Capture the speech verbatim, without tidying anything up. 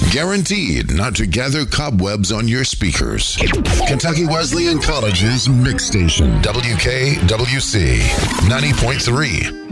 guaranteed not to gather cobwebs on your speakers. Kentucky Wesleyan College's Mix Station, W K W C ninety point three.